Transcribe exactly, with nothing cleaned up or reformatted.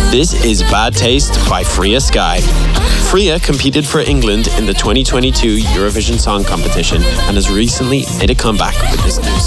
This is Bad Taste by Freya Sky. Freya competed for England in the twenty twenty-two Eurovision Song Competition and has recently made a comeback with this news.